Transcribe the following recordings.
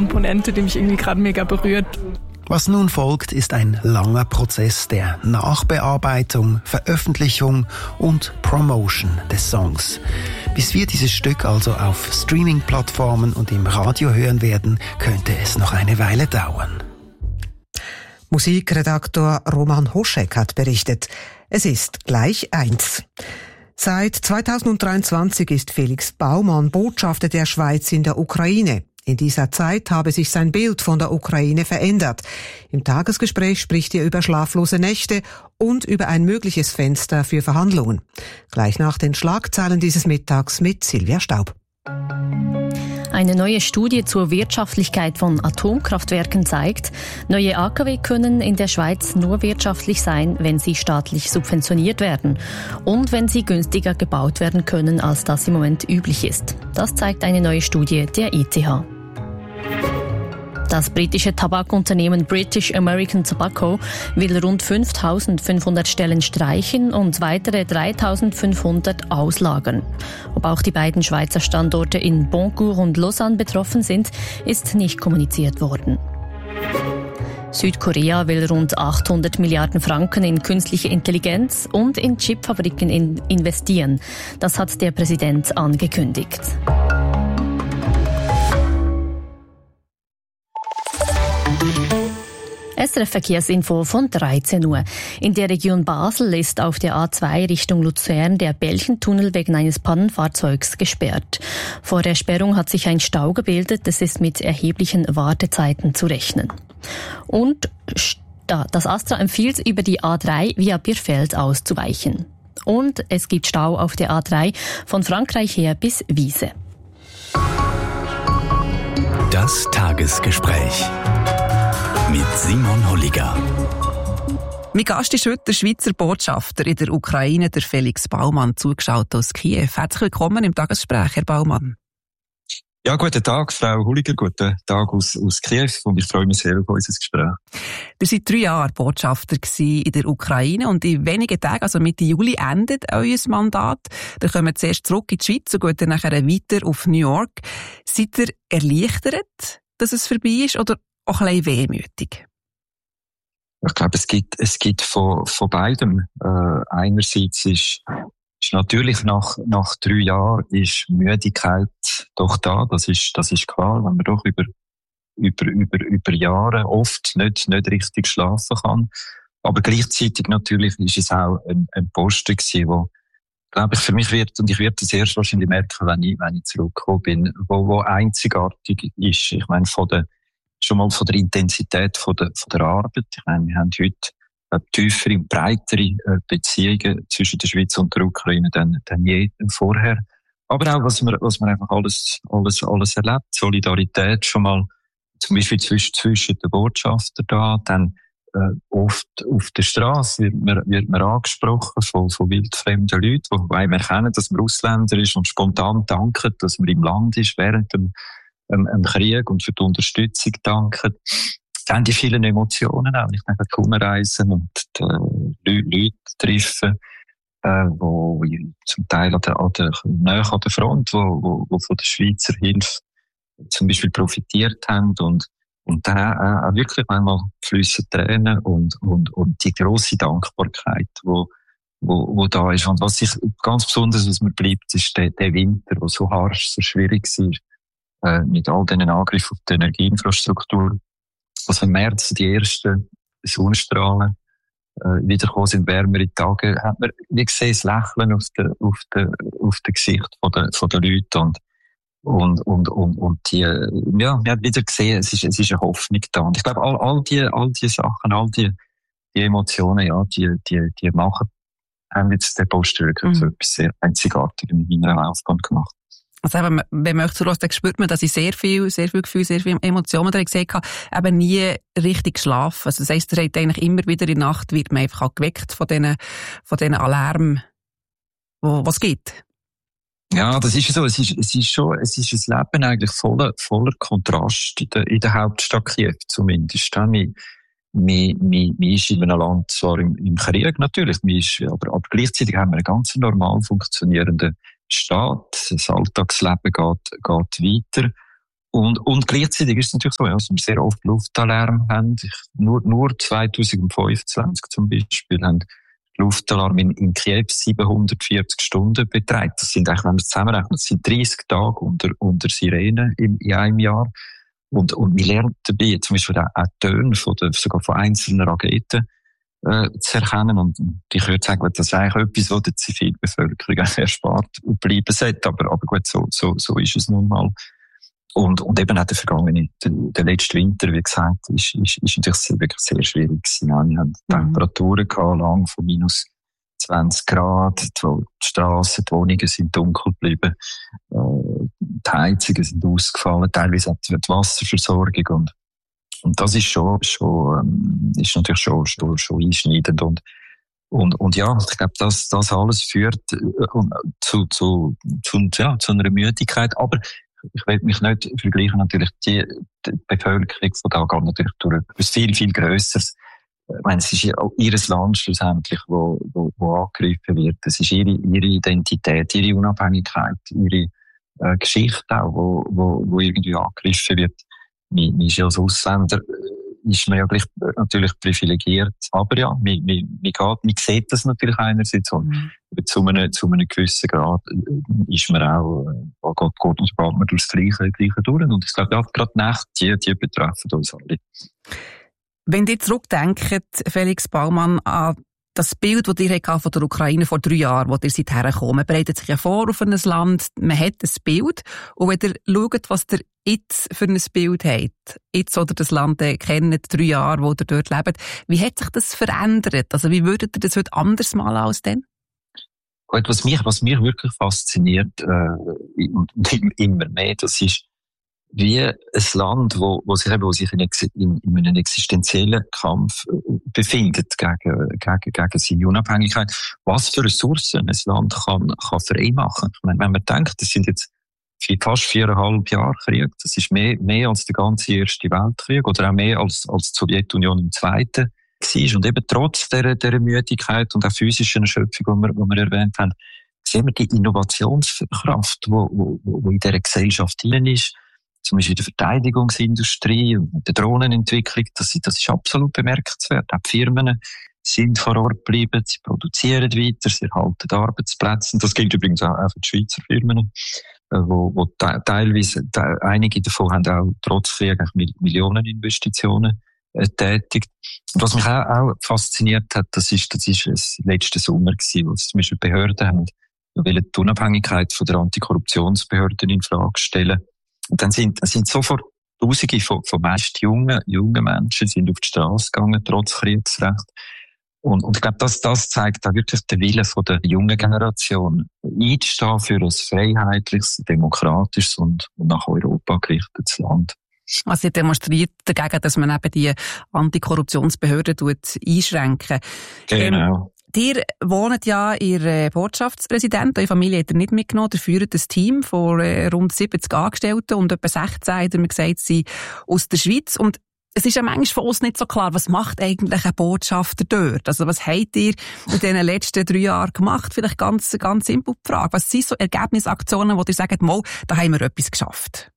Komponente, die mich irgendwie gerade mega berührt. Was nun folgt, ist ein langer Prozess der Nachbearbeitung, Veröffentlichung und Promotion des Songs. Bis wir dieses Stück also auf Streaming-Plattformen und im Radio hören werden, könnte es noch eine Weile dauern. Musikredaktor Roman Hoschek hat berichtet, es ist gleich 1. Seit 2023 ist Felix Baumann Botschafter der Schweiz in der Ukraine. In dieser Zeit habe sich sein Bild von der Ukraine verändert. Im Tagesgespräch spricht er über schlaflose Nächte und über ein mögliches Fenster für Verhandlungen. Gleich nach den Schlagzeilen dieses Mittags mit Silvia Staub. Eine neue Studie zur Wirtschaftlichkeit von Atomkraftwerken zeigt, neue AKW können in der Schweiz nur wirtschaftlich sein, wenn sie staatlich subventioniert werden und wenn sie günstiger gebaut werden können, als das im Moment üblich ist. Das zeigt eine neue Studie der ETH. Das britische Tabakunternehmen British American Tobacco will rund 5.500 Stellen streichen und weitere 3.500 auslagern. Ob auch die beiden Schweizer Standorte in Boncourt und Lausanne betroffen sind, ist nicht kommuniziert worden. Südkorea will rund 800 Milliarden Franken in künstliche Intelligenz und in Chipfabriken investieren. Das hat der Präsident angekündigt. SRF Verkehrsinfo von 13 Uhr. In der Region Basel ist auf der A2 Richtung Luzern der Belchentunnel wegen eines Pannenfahrzeugs gesperrt. Vor der Sperrung hat sich ein Stau gebildet. Es ist mit erheblichen Wartezeiten zu rechnen. Und das ASTRA empfiehlt, über die A3 via Birfeld auszuweichen. Und es gibt Stau auf der A3 von Frankreich her bis Wiese. Das Tagesgespräch mit Simon Holliger. Mein Gast ist heute der Schweizer Botschafter in der Ukraine, der Felix Baumann, zugeschaut aus Kiew. Herzlich willkommen im Tagesgespräch, Herr Baumann. Ja, guten Tag, Frau Holliger, guten Tag aus Kiew und ich freue mich sehr auf unser Gespräch. Ihr seid 3 Jahre Botschafter in der Ukraine und in wenigen Tagen, also Mitte Juli, endet euer Mandat. Dann kommen wir zuerst zurück in die Schweiz und gehen dann nachher weiter auf New York. Seid ihr erleichtert, dass es vorbei ist, oder auch ein bisschen wehmütig? Ich glaube, es gibt von beidem. Einerseits ist natürlich nach 3 Jahren ist Müdigkeit doch da. Das ist klar, wenn man doch über Jahre oft nicht richtig schlafen kann. Aber gleichzeitig natürlich ist es auch ein Posten gewesen, wo, glaube ich, für mich wird, und ich werde das erst wahrscheinlich merken, wenn ich zurückgekommen bin, wo einzigartig ist. Ich meine, schon mal von der Intensität von der Arbeit. Ich meine, wir haben heute tiefere und breitere Beziehungen zwischen der Schweiz und der Ukraine denn je vorher. Aber auch, was man einfach alles erlebt. Solidarität schon mal, zum Beispiel zwischen den Botschaftern da, dann oft auf der Straße wird man angesprochen von wildfremden Leuten, die einem erkennen, dass man Ausländer ist und spontan danken, dass man im Land ist während dem Krieg und für die Unterstützung danken. Dann die vielen Emotionen auch. Ich denke, herumreisen und Leute treffen, wo zum Teil näher an der Front, wo von der Schweizer Hilfe zum Beispiel profitiert haben und dann auch wirklich manchmal fliessen Tränen und die grosse Dankbarkeit, wo da ist. Und was ganz besonders, was mir bleibt, ist der Winter, der so harsch, so schwierig war. Mit all diesen Angriffen auf die Energieinfrastruktur. Als im März die ersten Sonnenstrahlen wiedergekommen sind, wärmere Tage, hat man wie gesehen das Lächeln auf dem Gesicht von den Leuten und die, ja, man hat wieder gesehen, es ist eine Hoffnung da. Und ich glaube, all die Sachen, all die Emotionen, ja, die haben jetzt den Posten wirklich so etwas sehr Einzigartiges in meiner Laufbahn gemacht. Also eben, wenn man euch zuhört, dann spürt man, dass ich sehr viel Gefühl, sehr viele Emotionen da gesehen habe, eben nie richtig geschlafen. Also das heisst, ihr habt eigentlich immer wieder in der Nacht, wird man einfach geweckt von diesen Alarmen, was gibt. Ja, das ist so. Es ist ein Leben eigentlich voller Kontrast in der Hauptstadt Kiew zumindest. Man ist in einem Land zwar im Krieg natürlich, aber gleichzeitig haben wir einen ganz normal funktionierenden Staat. Das Alltagsleben geht weiter. Und gleichzeitig ist es natürlich so, dass wir sehr oft Luftalarm haben. Nur 2025 zum Beispiel haben Luftalarm in Kiew 740 Stunden betreibt. Das sind eigentlich, wenn man es zusammenrechnet, das sind 30 Tage unter Sirene in einem Jahr. Und wir lernen dabei zum Beispiel auch Töne sogar von einzelnen Raketen zu erkennen. Und ich würde sagen, das ist eigentlich etwas, was der Zivilbevölkerung erspart bleiben sollte. Aber gut, so ist es nun mal. Und eben auch der letzte Winter, wie gesagt, ist natürlich wirklich sehr schwierig gewesen. Wir haben Temperaturen gehabt, lang von minus 20 Grad, die Strassen, die Wohnungen sind dunkel geblieben, die Heizungen sind ausgefallen, teilweise auch die Wasserversorgung und das ist schon ist natürlich schon einschneidend und ja, ich glaube, das alles führt zu einer Müdigkeit, aber ich will mich nicht vergleichen, natürlich die Bevölkerung von da geht natürlich durch etwas viel, viel Grösseres. Ich meine, es ist ja auch ihr Land schlussendlich, wo angegriffen wird. Es ist ihre Identität, ihre Unabhängigkeit, ihre Geschichte auch, wo irgendwie angegriffen wird. Man ist ja als Ausländer, ist man ja gleich natürlich privilegiert. Aber ja, man sieht das natürlich einerseits. Zu einem gewissen Grad ist man auch, geht man durchs Gleiche durch. Und ich glaube, ja, gerade die Nächte, die betreffen uns alle. Wenn ihr zurückdenkt, Felix Baumann, an das Bild, das ihr von der Ukraine vor 3 Jahren, wo ihr seid hergekommen, man bereitet sich ja vor auf ein Land, man hat ein Bild. Und wenn ihr schaut, was ihr jetzt für ein Bild habt, jetzt oder das Land kennt, 3 Jahre, wo ihr dort lebt, wie hat sich das verändert? Also wie würdet ihr das heute anders malen als dann? Gut, was mich wirklich fasziniert, und immer mehr, das ist, wie ein Land, wo sich in einem existenziellen Kampf befindet gegen seine Unabhängigkeit, was für Ressourcen ein Land kann frei machen. Ich meine, wenn man denkt, das sind jetzt fast 4,5 Jahre Krieg, das ist mehr als der ganze Erste Weltkrieg oder auch mehr als die Sowjetunion im Zweiten war. Und eben trotz dieser Müdigkeit und auch physischen Erschöpfung, die wir erwähnt haben, sehen wir die Innovationskraft, die in dieser Gesellschaft drin ist. Zum Beispiel in der Verteidigungsindustrie und der Drohnenentwicklung, das ist absolut bemerkenswert. Auch die Firmen sind vor Ort geblieben, sie produzieren weiter, sie erhalten Arbeitsplätze. Und das gilt übrigens auch für die Schweizer Firmen, wo teilweise, einige davon haben auch trotz Krieg Millioneninvestitionen tätigt. Und was mich auch fasziniert hat, das ist das letzte Sommer gewesen, wo zum Beispiel Behörden haben, die Unabhängigkeit von der Antikorruptionsbehörden in Frage stellen. Und dann sind sofort Tausende von meist jungen Menschen sind auf die Straße gegangen, trotz Kriegsrecht. Und ich glaube, das zeigt auch wirklich den Willen von der jungen Generation, einzustehen für ein freiheitliches, demokratisches und nach Europa gerichtetes Land. Also sie demonstriert dagegen, dass man eben die Antikorruptionsbehörden einschränken. Genau. Ihr wohnt ja Ihr Botschaftspräsident, eure Familie hat ihr nicht mitgenommen, ihr führt ein Team von rund 70 Angestellten und etwa 16, hat er mir gesagt, sind aus der Schweiz. Und es ist ja manchmal von uns nicht so klar, was macht eigentlich ein Botschafter dort? Also was habt ihr in den letzten 3 Jahren gemacht? Vielleicht ganz simpel die Frage. Was sind so Ergebnisaktionen, wo ihr sagt, mal, da haben wir etwas geschafft?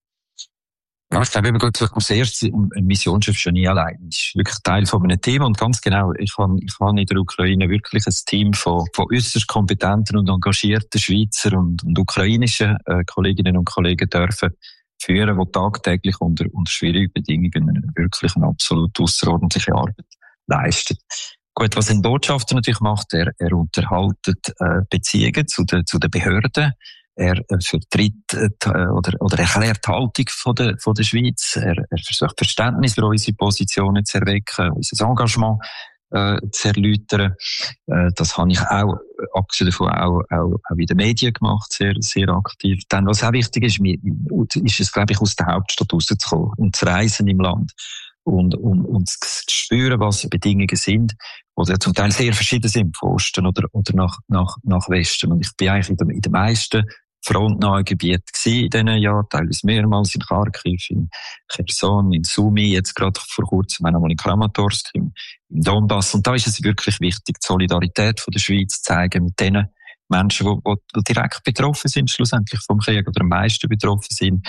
Ja, ich glaube, als erstes, ein Missionschef schon nie allein. Das ist wirklich Teil von einem Team. Und ganz genau, ich habe in der Ukraine wirklich ein Team von äußerst kompetenten und engagierten Schweizer und ukrainischen Kolleginnen und Kollegen dürfen führen, die tagtäglich unter schwierigen Bedingungen wirklich eine absolut ausserordentliche Arbeit leisten. Gut, was ein Botschafter natürlich macht, er unterhaltet Beziehungen zu den Behörden. Er vertritt oder erklärt die Haltung von der Schweiz. Er versucht Verständnis für unsere Positionen zu erwecken, unser Engagement zu erläutern. Das habe ich auch, abgesehen davon, auch in den Medien gemacht, sehr, sehr aktiv. Dann, was auch wichtig ist, ist es, glaube ich, aus der Hauptstadt rauszukommen und zu reisen im Land und zu spüren, was die Bedingungen sind, die zum Teil sehr verschieden sind, von Osten oder nach Westen. Und ich bin eigentlich in den meisten frontnahen Gebieten gewesen in diesen Jahren, teilweise mehrmals in Kharkiv, in Cherson, in Sumy, jetzt gerade vor kurzem einmal in Kramatorsk, im Donbass. Und da ist es wirklich wichtig, die Solidarität von der Schweiz zu zeigen mit denen Menschen, die direkt betroffen sind, schlussendlich vom Krieg oder am meisten betroffen sind, zu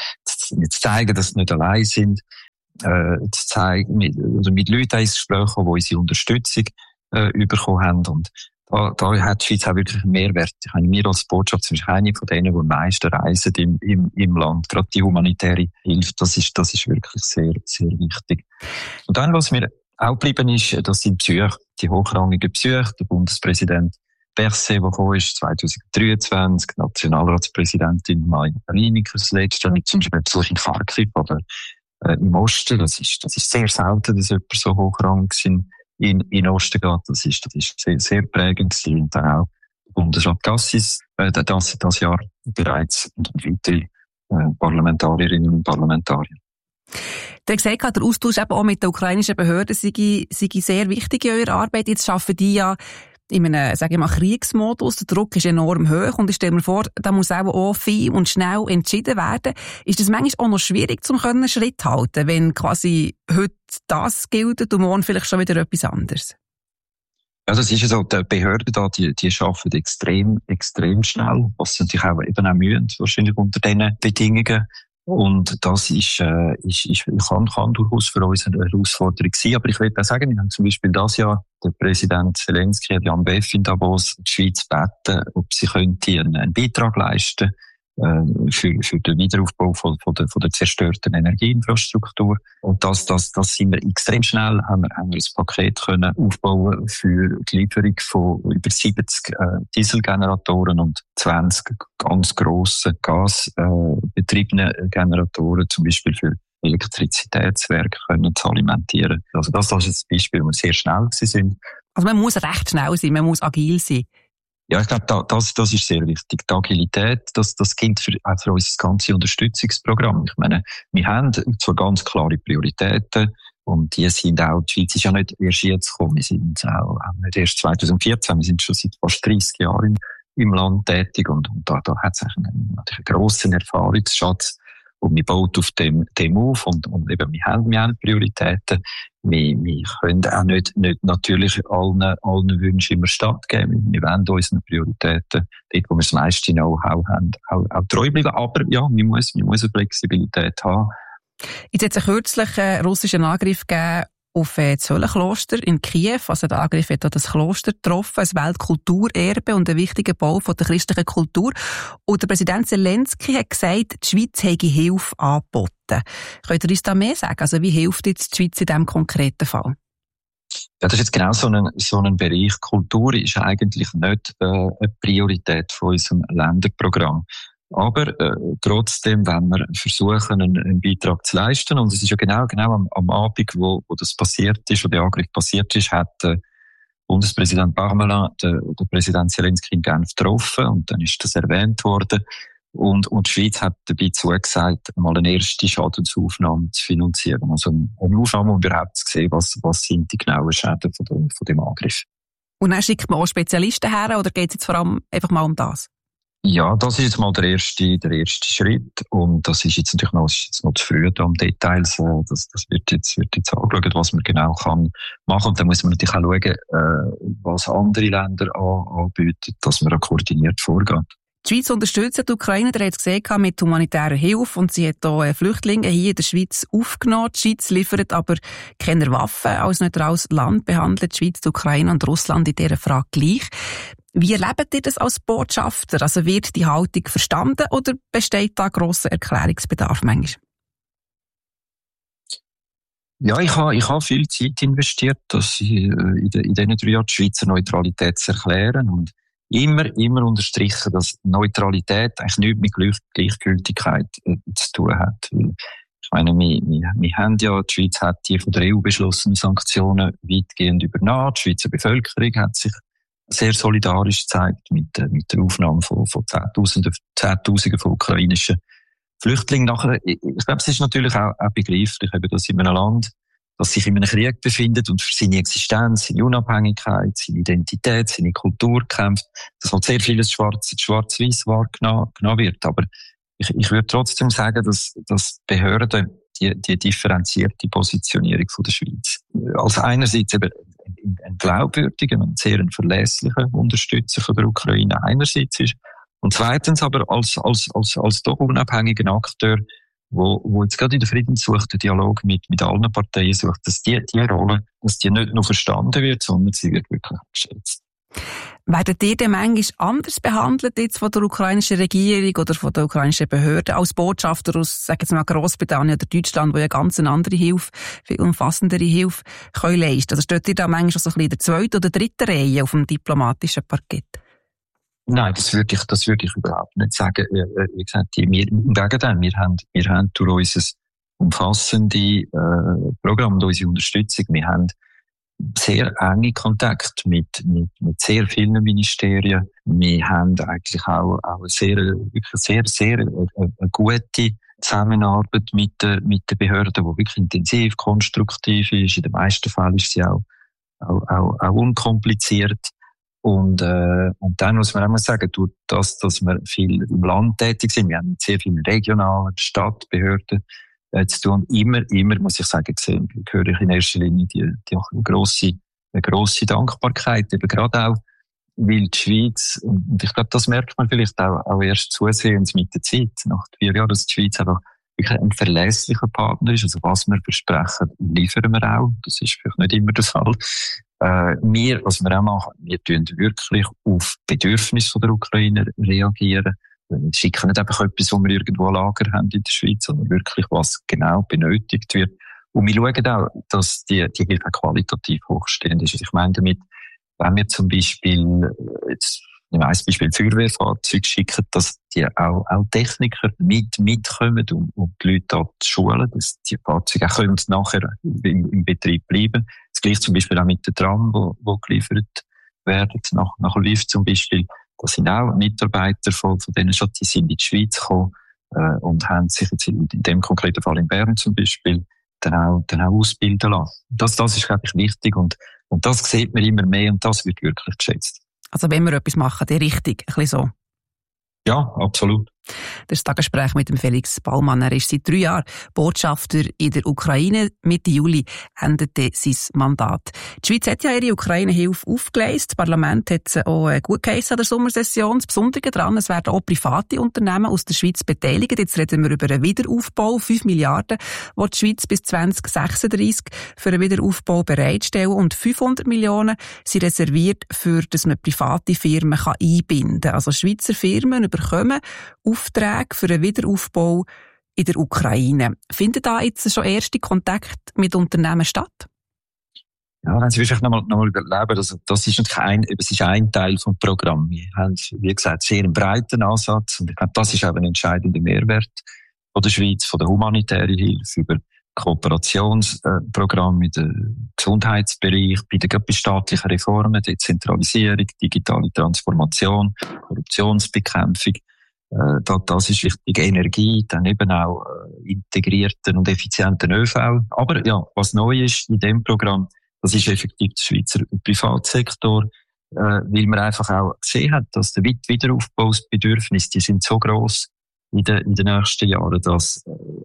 zu zeigen, dass sie nicht allein sind, zu zeigen, mit Leuten ins Gespräch kommen, die unsere Unterstützung bekommen haben. Und da hat die Schweiz auch wirklich einen Mehrwert. Ich meine, wir als Botschaft sind eine von denen, die am meisten reisen im Land. Gerade die humanitäre Hilfe, das ist wirklich sehr, sehr wichtig. Und dann, was mir auch geblieben ist, das sind Besuche, die hochrangigen Besuche. Der Bundespräsident Berset, der gekommen ist, 2023, Nationalratspräsidentin Maja Lineker, das letzte, zum Beispiel Besuch in Kharkiv oder im Osten. Das ist sehr selten, dass jemand so hochrangig in Osten geht. Das ist sehr, sehr prägend gewesen. Und dann auch Bundesrat Gassis, das Jahr bereits und weitere Parlamentarierinnen und Parlamentarier. Der hat gesagt, der Austausch eben auch mit den ukrainischen Behörden sei sehr wichtig in eurer Arbeit. Jetzt arbeiten die ja in einem, sage ich mal, Kriegsmodus. Der Druck ist enorm hoch und ich stelle mir vor, da muss auch viel und schnell entschieden werden. Ist das manchmal auch noch schwierig, zum Schritt zu halten, wenn quasi heute das gilt und morgen vielleicht schon wieder etwas anderes? Ja, das ist ja so. Die Behörden da, die arbeiten extrem, extrem schnell, was sie natürlich auch eben auch mühen, wahrscheinlich unter diesen Bedingungen. Und das kann durchaus für uns eine Herausforderung sein. Aber ich will auch sagen, wir haben zum Beispiel das Jahr der Präsident Zelensky hat am BF in Davos die Schweiz gebeten, ob sie könnte einen Beitrag leisten für den Wiederaufbau von der zerstörten Energieinfrastruktur. Und das sind wir extrem schnell, haben wir ein Paket können aufbauen für die Lieferung von über 70 Dieselgeneratoren und 20 ganz grossen gasbetriebenen Generatoren, zum Beispiel für Elektrizitätswerke können zu alimentieren. Also das ist ein Beispiel, wo wir sehr schnell sind. Also man muss recht schnell sein, man muss agil sein. Ja, ich glaube, das ist sehr wichtig. Die Agilität, das gilt auch für unser ganzes Unterstützungsprogramm. Ich meine, wir haben zwar ganz klare Prioritäten und die sind auch, die Schweiz ist ja nicht erst jetzt gekommen, wir sind auch nicht erst 2014, wir sind schon seit fast 30 Jahren im Land tätig und da hat es natürlich einen grossen Erfahrungsschatz. Und wir bauen auf dem auf und eben, wir haben Prioritäten. Wir können auch nicht natürlich allen Wünschen immer stattgeben. Wir wollen unseren Prioritäten, dort wo wir das meiste Know-how haben, auch treu bleiben. Aber ja, man muss eine Flexibilität haben. Jetzt hat es kürzlich einen russischen Angriff gegeben auf das Höllenkloster in Kiew. Also der Angriff hat das Kloster getroffen, ein Weltkulturerbe und ein wichtiger Bau von der christlichen Kultur. Und der Präsident Zelensky hat gesagt, die Schweiz habe Hilfe angeboten. Könnt ihr uns da mehr sagen? Also wie hilft jetzt die Schweiz in diesem konkreten Fall? Ja, das ist jetzt genau so ein Bereich. Kultur ist eigentlich nicht eine Priorität von unserem Länderprogramm. Aber trotzdem, wenn wir versuchen, einen Beitrag zu leisten, und es ist ja genau am Abend, wo das passiert ist, wo der Angriff passiert ist, hat Bundespräsident Parmelin der Präsident Zelensky in Genf getroffen und dann ist das erwähnt worden. Und die Schweiz hat dabei zugesagt, mal eine erste Schadensaufnahme zu finanzieren. Also eine Aufnahme, um überhaupt zu sehen, was sind die genauen Schäden von dem Angriff. Und dann schickt man auch Spezialisten her, oder geht es jetzt vor allem einfach mal um das? Ja, das ist jetzt mal der erste Schritt. Und das ist jetzt natürlich noch zu früh da um Details. Das wird jetzt angeschaut, was man genau kann machen. Und dann muss man natürlich auch schauen, was andere Länder anbieten, dass man da koordiniert vorgeht. Die Schweiz unterstützt die Ukraine, der hat es gesehen, mit humanitärer Hilfe, und sie hat hier Flüchtlinge hier in der Schweiz aufgenommen. Die Schweiz liefert aber keine Waffen. Als neutrales Land behandelt die Schweiz die Ukraine und Russland in dieser Frage gleich. Wie erlebt ihr das als Botschafter? Also wird die Haltung verstanden oder besteht da grosser Erklärungsbedarf manchmal? Ja, ich habe viel Zeit investiert, dass in diesen 3 Jahren die Schweizer Neutralität zu erklären und immer unterstrichen, dass Neutralität eigentlich nichts mit Gleichgültigkeit zu tun hat. Ich meine, wir haben ja, die Schweiz hat die von der EU beschlossenen Sanktionen weitgehend übernommen. Die Schweizer Bevölkerung hat sich sehr solidarisch gezeigt mit der Aufnahme von Zehntausenden von ukrainischen Flüchtlingen. Nachher, ich glaube, es ist natürlich auch begreiflich, eben, dass in einem Land, das sich in einem Krieg befindet und für seine Existenz, seine Unabhängigkeit, seine Identität, seine Kultur kämpft, dass halt sehr vieles schwarz-weiß wahrgenommen wird. Aber ich würde trotzdem sagen, dass Behörden die differenzierte Positionierung von der Schweiz als einerseits eben ein glaubwürdiger und sehr verlässlicher Unterstützer von der Ukraine einerseits ist und zweitens aber als doch unabhängiger Akteur wo jetzt gerade in der Friedenssuche den Dialog mit allen Parteien sucht, dass die Rolle, dass die nicht nur verstanden wird, sondern sie wird wirklich geschätzt. Werden die denn manchmal anders behandelt jetzt von der ukrainischen Regierung oder von der ukrainischen Behörden als Botschafter aus, sagen wir mal, Grossbritannien oder Deutschland, wo ja ganz eine andere Hilfe, viel umfassendere Hilfe können leisten? Also steht ihr da manchmal so ein bisschen in der zweiten oder dritten Reihe auf dem diplomatischen Parkett? Nein, das würde ich überhaupt nicht sagen. Wie gesagt, im Gegenteil, wir haben durch unser umfassendes Programm und unsere Unterstützung, wir haben sehr enge Kontakt mit sehr vielen Ministerien. Wir haben eigentlich auch sehr eine gute Zusammenarbeit mit den Behörden, die wirklich intensiv, konstruktiv ist. In den meisten Fällen ist sie auch unkompliziert. Und dann muss man auch mal sagen, durch das, dass wir viel im Land tätig sind, wir haben mit sehr vielen regionalen Stadtbehörden zu tun. Immer, muss ich sagen, gehöre ich in erster Linie die eine grosse Dankbarkeit, eben gerade auch, weil die Schweiz, und ich glaube, das merkt man vielleicht auch erst zusehends mit der Zeit, nach 4 Jahren, dass die Schweiz einfach wirklich ein verlässlicher Partner ist. Also was wir versprechen, liefern wir auch. Das ist vielleicht nicht immer der Fall. Was wir auch machen, wir tun wirklich auf Bedürfnisse der Ukrainer reagieren. Wir schicken nicht einfach etwas, wo wir irgendwo ein Lager haben in der Schweiz, sondern wirklich, was genau benötigt wird. Und wir schauen auch, dass die Hilfe qualitativ hochstehend ist. Ich meine damit, wenn wir zum Beispiel, jetzt, ich weiss, Beispiel Feuerwehrfahrzeuge schicken, dass die auch Techniker mitkommen, um die Leute da zu schulen, dass die Fahrzeuge auch können nachher im Betrieb bleiben. Das gleiche zum Beispiel auch mit den Tram, wo geliefert werden, nach Lviv zum Beispiel. Das sind auch Mitarbeiter von denen schon, die sind in die Schweiz gekommen, und haben sich jetzt in dem konkreten Fall in Bern zum Beispiel dann auch ausbilden lassen. Das ist, glaube ich, wichtig und das sieht man immer mehr und das wird wirklich geschätzt. Also wenn wir etwas machen, die richtig, ein bisschen so. Ja, absolut. Das Tagesgespräch mit dem Felix Baumann. Er ist seit 3 Jahren Botschafter in der Ukraine. Mitte Juli endete sein Mandat. Die Schweiz hat ja ihre Ukraine-Hilfe aufgeleistet. Das Parlament hat sie auch gut geheissen an der Sommersession. Das Besondere daran, es werden auch private Unternehmen aus der Schweiz beteiligt. Jetzt reden wir über einen Wiederaufbau. 5 Milliarden, die die Schweiz bis 2036 für einen Wiederaufbau bereitstellen. Und 500 Millionen sind reserviert, für dass man private Firmen einbinden kann. Also Schweizer Firmen bekommen Aufträge für einen Wiederaufbau in der Ukraine. Finden da jetzt schon erste Kontakte mit Unternehmen statt? Ja, wenn Sie vielleicht noch mal überleben, das ist natürlich ein Teil vom Programm. Wir haben, wie gesagt, sehr einen breiten Ansatz und ich glaube, das ist auch ein entscheidender Mehrwert von der Schweiz, von der humanitären Hilfe über Kooperationsprogramme im Gesundheitsbereich, bei staatlichen Reformen, Dezentralisierung, digitale Transformation, Korruptionsbekämpfung. Das ist wichtig. Energie, dann eben auch integrierten und effizienten ÖV. Aber ja, was neu ist in dem Programm, das ist effektiv der Schweizer Privatsektor, weil man einfach auch gesehen hat, dass die Wiederaufbaubedürfnisse, die sind so gross in den nächsten Jahren, dass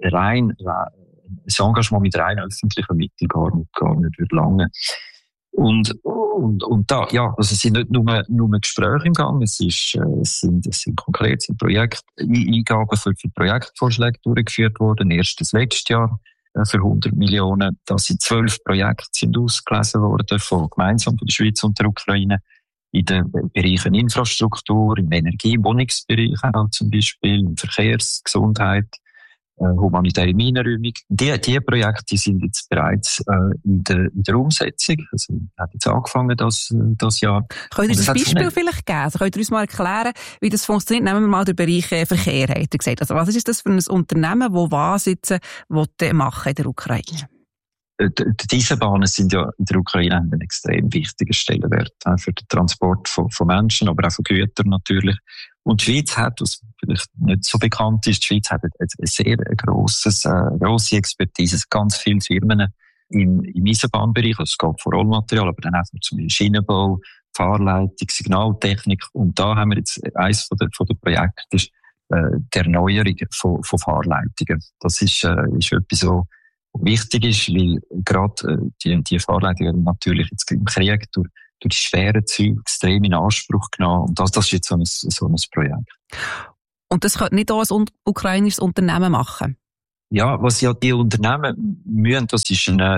das Engagement mit rein öffentlichen Mitteln gar nicht wird lange. Und da, ja, also es sind nicht nur Gespräche im Gang, es sind konkrete Eingaben für Projektvorschläge durchgeführt worden, erst das letzte Jahr für 100 Millionen. Da sind 12 Projekte sind ausgelesen worden, gemeinsam von der Schweiz und der Ukraine, in den Bereichen Infrastruktur, im Energie-, im Wohnungsbereich auch zum Beispiel, im Verkehrs-, Gesundheit, humanitäre Minenräumung. Die Projekte sind jetzt bereits in der Umsetzung. Also hat jetzt angefangen das Jahr. Könnt ihr uns ein Beispiel vielleicht geben? Also könnt ihr uns mal erklären, wie das funktioniert? Nehmen wir mal den Bereich Verkehr, hat er gesagt. Also was ist das für ein Unternehmen, das was jetzt machen in der Ukraine? Die Eisenbahnen sind ja in der Ukraine einen extrem wichtigen Stellenwert für den Transport von Menschen, aber auch von Gütern natürlich. Und die Schweiz hat, was vielleicht nicht so bekannt ist, die Schweiz hat eine sehr grosse Expertise, ganz viele Firmen im Eisenbahnbereich. Also es geht vor Rollmaterial, aber dann auch zum Beispiel Schienenbau, Fahrleitung, Signaltechnik. Und da haben wir jetzt eines von der Projekte, ist die Erneuerung von Fahrleitungen. Das ist etwas so wichtig ist, weil gerade die Fahrleitungen natürlich jetzt im Krieg durch die schweren Züge extrem in Anspruch genommen. Und das ist jetzt so ein Projekt. Und das könnte nicht auch ein ukrainisches Unternehmen machen? was ja die Unternehmen müssen, das ist genau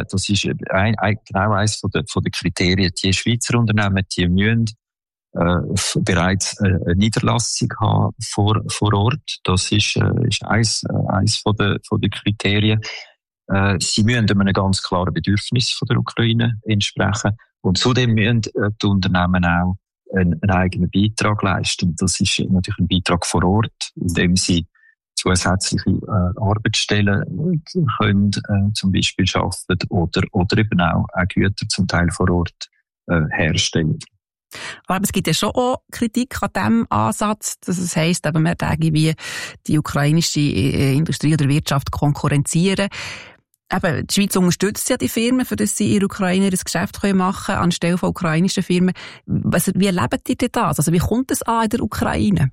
eines von den Kriterien. Die Schweizer Unternehmen, die müssen bereits eine Niederlassung haben vor Ort. Das ist eins von den Kriterien. Sie müssen einem ganz klaren Bedürfnis von der Ukraine entsprechen. Und zudem müssen die Unternehmen auch einen eigenen Beitrag leisten. Das ist natürlich ein Beitrag vor Ort, indem sie zusätzliche Arbeitsstellen können zum Beispiel schaffen oder eben auch Güter zum Teil vor Ort herstellen. Aber es gibt ja schon auch Kritik an diesem Ansatz, dass es heisst, eben, man würde wie die ukrainische Industrie oder Wirtschaft konkurrenzieren. Eben, die Schweiz unterstützt ja die Firmen, für das sie in der Ukraine das Geschäft machen können, anstelle von ukrainischen Firmen. Wie erleben die denn das? Also wie kommt es an in der Ukraine?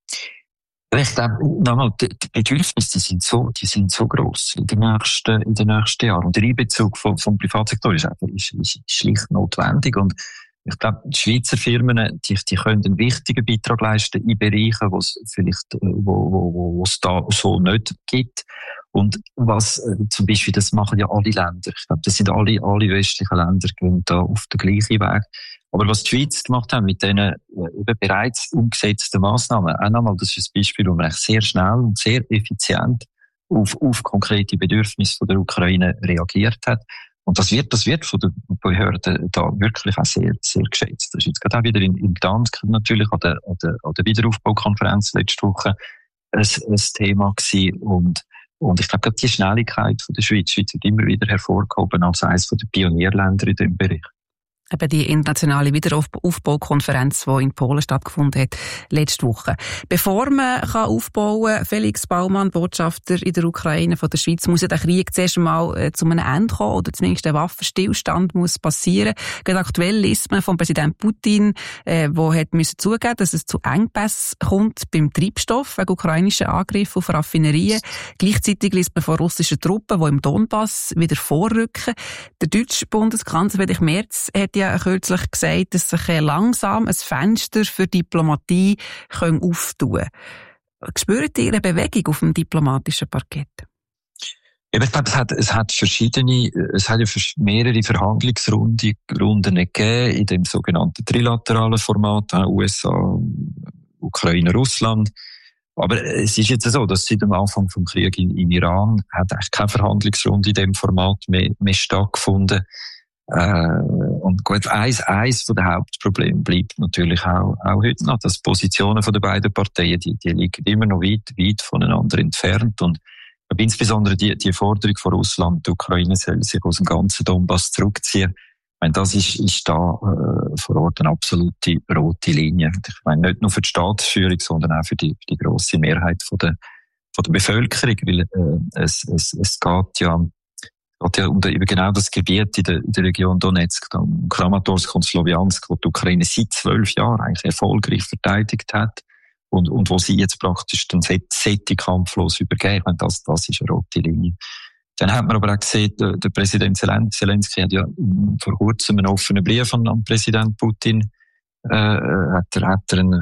Ich glaube, nochmal, die Bedürfnisse, die sind so gross in den nächsten Jahren. Und der Einbezug vom Privatsektor ist schlicht notwendig. Und ich glaube, die Schweizer Firmen, die können einen wichtigen Beitrag leisten in Bereichen, wo es vielleicht, wo es da so nicht gibt. Und was, zum Beispiel, das machen ja alle Länder. Ich glaube, das sind alle westlichen Länder gehen da auf den gleichen Weg. Aber was die Schweiz gemacht hat mit diesen bereits umgesetzten Massnahmen, auch nochmal, das ist ein Beispiel, wo man sehr schnell und sehr effizient auf konkrete Bedürfnisse der Ukraine reagiert hat. Und das wird von den Behörden da wirklich auch sehr, sehr geschätzt. Das ist jetzt gerade auch wieder in Gdansk natürlich an der Wiederaufbaukonferenz letzte Woche ein Thema gewesen. Und ich glaube, die Schnelligkeit von der Schweiz wird immer wieder hervorgehoben als eines der Pionierländer in diesem Bereich. Eben die internationale Wiederaufbaukonferenz, die in Polen stattgefunden hat, letzte Woche. Bevor man aufbauen kann, Felix Baumann, Botschafter in der Ukraine von der Schweiz, muss ja der Krieg zuerst einmal zu einem Ende kommen oder zumindest ein Waffenstillstand muss passieren. Gerade aktuell liest man von Präsident Putin, der hat müssen zugeben, dass es zu Engpässen kommt beim Treibstoff wegen ukrainischen Angriffen auf Raffinerien. Gleichzeitig liest man von russischen Truppen, die im Donbass wieder vorrücken. Der deutsche Bundeskanzler Friedrich Merz hat ja kürzlich gesagt, dass sich langsam ein Fenster für Diplomatie auftun kann. Spürt ihr eine Bewegung auf dem diplomatischen Parkett? Ich glaube, es hat ja mehrere Verhandlungsrunden gegeben in dem sogenannten trilateralen Format, USA, Ukraine, Russland. Aber es ist jetzt so, dass seit dem Anfang vom Krieg in Iran hat eigentlich keine Verhandlungsrunde in dem Format mehr stattgefunden. Und gut, eins von den Hauptproblemen bleibt natürlich auch heute noch, dass Positionen von den beiden Parteien, die liegen immer noch weit voneinander entfernt. Und insbesondere die Forderung von Russland, die Ukraine soll sich aus dem ganzen Donbass zurückziehen. Ich meine, das ist da vor Ort eine absolute rote Linie. Ich meine, nicht nur für die Staatsführung, sondern auch für die grosse Mehrheit von der Bevölkerung, weil es geht ja um genau das Gebiet in der Region Donetsk, um Kramatorsk und Sloviansk, wo die Ukraine seit 12 Jahren eigentlich erfolgreich verteidigt hat und wo sie jetzt praktisch den kampflos übergeben. Ich meine, das ist eine rote Linie. Dann hat man aber auch gesehen, der Präsident Zelensky hat ja vor kurzem einen offenen Brief an Präsident Putin hat er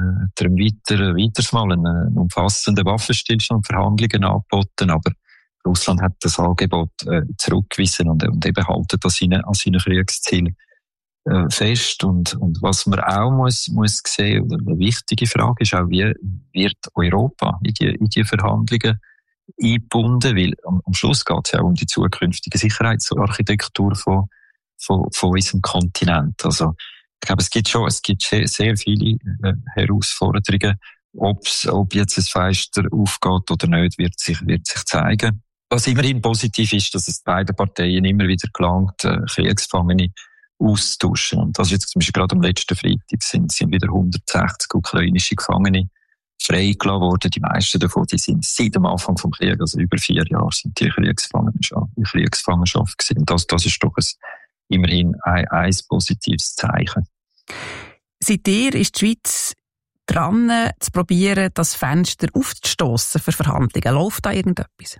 weiters mal einen umfassenden Waffenstillstand Verhandlungen angeboten, aber Russland hat das Angebot zurückgewiesen und eben halten das an seinen Kriegszielen fest. Und was man auch muss sehen, oder eine wichtige Frage ist auch, wie wird Europa in die Verhandlungen eingebunden? Weil am Schluss geht es ja auch um die zukünftige Sicherheitsarchitektur von unserem Kontinent. Also ich glaube, es gibt sehr viele Herausforderungen. Ob jetzt ein Fenster aufgeht oder nicht, wird sich zeigen. Was immerhin positiv ist, dass es beiden Parteien immer wieder gelangt, Kriegsgefangene auszutauschen. Und das ist jetzt zum Beispiel gerade am letzten Freitag sind wieder 160 ukrainische Gefangene freigelassen worden. Die meisten davon, die sind seit dem Anfang vom Krieg, also über 4 Jahre, sind die in Kriegsgefangenschaft gewesen. Und das ist doch immerhin ein positives Zeichen. Seitdem ist die Schweiz dran, zu probieren, das Fenster aufzustossen für Verhandlungen. Läuft da irgendetwas?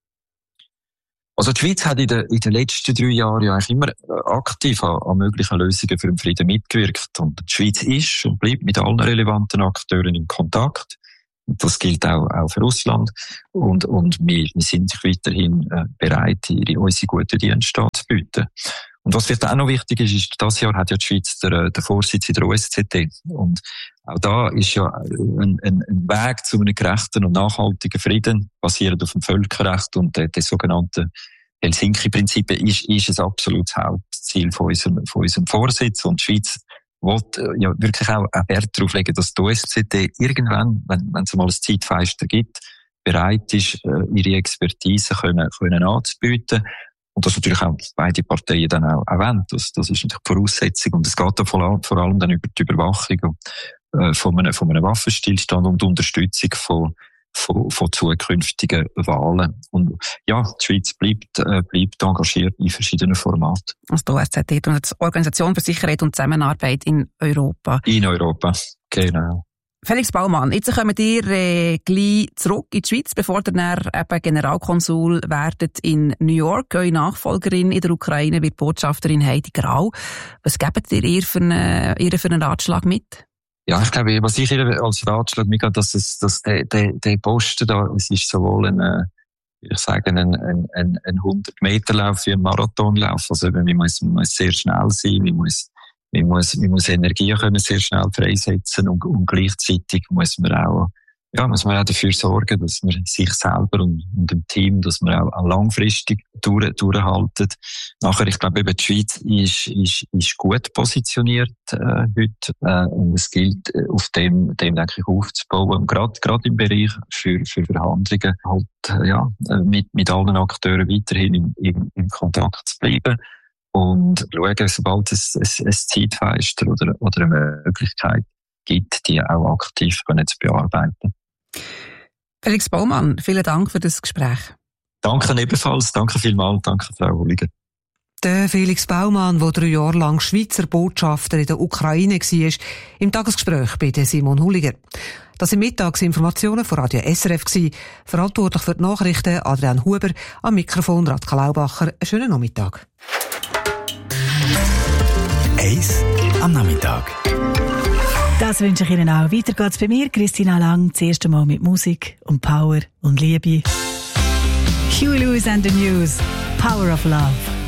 Also die Schweiz hat in den letzten 3 Jahren ja eigentlich immer aktiv an möglichen Lösungen für den Frieden mitgewirkt. Und die Schweiz ist und bleibt mit allen relevanten Akteuren in Kontakt. Das gilt auch für Russland. Und wir sind weiterhin bereit, unsere guten Dienste anzubieten. Und was vielleicht auch noch wichtig ist, dieses Jahr hat ja die Schweiz den Vorsitz in der OSZE. Und auch da ist ja ein Weg zu einem gerechten und nachhaltigen Frieden, basierend auf dem Völkerrecht und den sogenannten Helsinki-Prinzipien, ist ein absolutes Hauptziel von unserem Vorsitz. Und die Schweiz will ja wirklich auch Wert darauf legen, dass die OSZE irgendwann, wenn es mal ein Zeitfenster gibt, bereit ist, ihre Expertise können anzubieten. Und das natürlich auch beide Parteien dann auch wollen. Das ist natürlich die Voraussetzung. Und es geht da vor allem dann über die Überwachung von einem Waffenstillstand und die Unterstützung von zukünftigen Wahlen. Und ja, die Schweiz bleibt engagiert in verschiedenen Formaten. Also die OSZE, die Organisation für Sicherheit und Zusammenarbeit in Europa. In Europa, genau. Felix Baumann, jetzt kommen ihr gleich zurück in die Schweiz, bevor ihr dann eben Generalkonsul werdet in New York. Eure Nachfolgerin in der Ukraine wird Botschafterin Heidi Grau. Was gebt ihr für einen Ratschlag mit? Ja, ich glaube, was ich ihr als Ratschlag mitgebe, dass der Posten da, es ist sowohl ein 100-Meter-Lauf wie ein Marathonlauf. Also man muss sehr schnell sein, man muss Energie können sehr schnell freisetzen und gleichzeitig muss man auch dafür sorgen, dass man sich selber und dem Team, dass man auch langfristig durchhaltet. Nachher, ich glaube, eben die Schweiz ist gut positioniert heute und es gilt auf dem denke ich aufzubauen, gerade im Bereich für Verhandlungen halt mit allen Akteuren weiterhin im Kontakt zu bleiben. Und schauen, sobald es Zeitfenster oder eine Möglichkeit gibt, die auch aktiv zu bearbeiten. Felix Baumann, vielen Dank für das Gespräch. Danke ebenfalls, danke vielmals, danke Frau Holliger. Der Felix Baumann, der 3 Jahre lang Schweizer Botschafter in der Ukraine war, im Tagesgespräch bei Simon Holliger. Das sind Mittagsinformationen von Radio SRF gewesen. Verantwortlich für die Nachrichten Adrian Huber, am Mikrofon Radka Laubacher. Einen schönen Nachmittag. Eis am Nachmittag. Das wünsche ich Ihnen auch. Weiter geht's bei mir, Christina Lang, das erste Mal mit Musik und Power und Liebe. Huey Lewis and the News, Power of Love.